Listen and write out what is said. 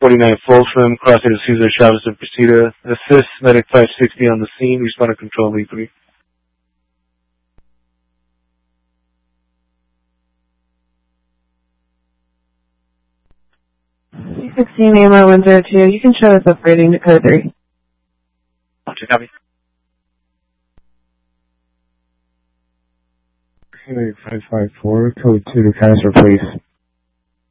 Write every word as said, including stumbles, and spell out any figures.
forty-nine Folsom, crossing to Cesar Chavez and Precita. Assist, medic five sixty on the scene, respond to control lead three. C sixteen A M R one zero two, you can show us upgrading to code three. Roger, copy. five five four, code two to Castro, please.